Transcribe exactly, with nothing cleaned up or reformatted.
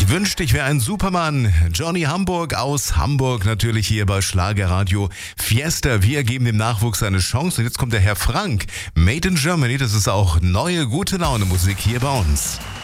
Wünschte, ich wäre ein Superman. Johnny Hamburg aus Hamburg, natürlich hier bei Schlagerradio Fiesta. Wir geben dem Nachwuchs eine Chance. Und jetzt kommt der Herr Frank. Made in Germany, das ist auch neue, gute Laune Musik hier bei uns.